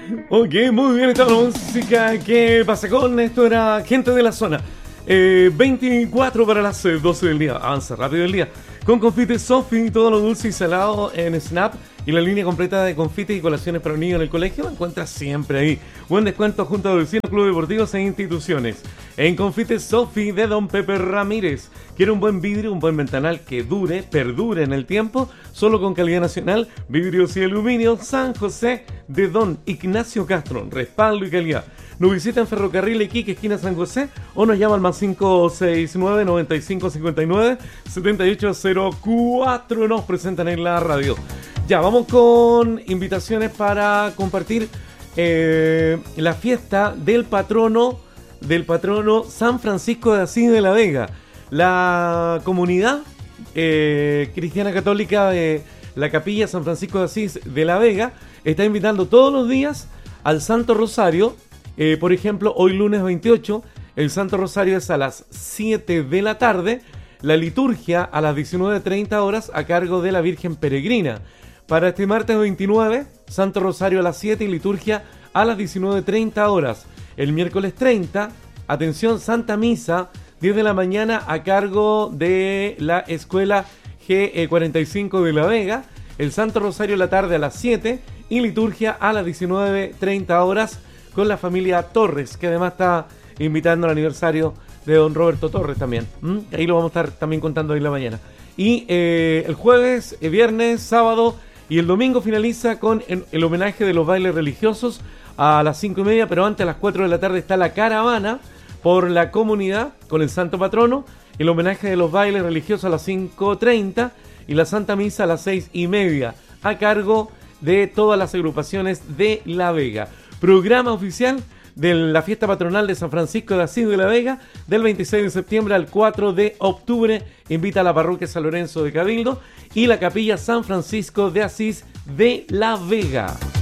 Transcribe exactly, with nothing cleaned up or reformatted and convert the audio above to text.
Ok, muy bien, esta es la música que pasa con esto era Gente de la Zona. Eh, veinticuatro para las doce del día, avanza rápido el día. Con confite Sofi, todo lo dulce y salado en Snap y la línea completa de confites y colaciones para niños en el colegio, lo encuentras siempre ahí. Buen descuento junto a vecinos, clubes deportivos e instituciones. En confite Sofi de Don Pepe Ramírez. ¿Quiere un buen vidrio, un buen ventanal que dure, perdure en el tiempo? Solo con calidad nacional, vidrios y aluminio. San José de Don Ignacio Castro, respaldo y calidad. Nos visita en Ferrocarril Iquique, esquina San José, o nos llama al más cinco seis nueve, noventa y cinco cincuenta y nueve, setenta y ocho cero cuatro. Nos presentan en la radio. Ya, vamos con invitaciones para compartir eh, la fiesta del patrono, del patrono San Francisco de Asís de la Vega. La comunidad eh, cristiana católica de la Capilla San Francisco de Asís de la Vega está invitando todos los días al Santo Rosario. Eh, por ejemplo, hoy lunes veintiocho, el Santo Rosario es a las siete de la tarde, la liturgia a las diecinueve treinta horas a cargo de la Virgen Peregrina. Para este martes veintinueve, Santo Rosario a las siete y liturgia a las diecinueve treinta horas. El miércoles treinta, atención, Santa Misa, diez de la mañana a cargo de la Escuela G cuarenta y cinco de La Vega. El Santo Rosario a la tarde a las siete y liturgia a las diecinueve treinta horas con la familia Torres, que además está invitando al aniversario de don Roberto Torres también. ¿Mm? Ahí lo vamos a estar también contando hoy en la mañana. Y eh, el jueves, el viernes, sábado y el domingo finaliza con el, el homenaje de los bailes religiosos a las cinco y media, pero antes a las cuatro de la tarde está la caravana por la comunidad con el santo patrono, el homenaje de los bailes religiosos a las cinco treinta y la Santa Misa a las seis y media, a cargo de todas las agrupaciones de La Vega. Programa oficial de la fiesta patronal de San Francisco de Asís de la Vega del veintiséis de septiembre al cuatro de octubre. Invita a la parroquia San Lorenzo de Cabildo y la capilla San Francisco de Asís de la Vega.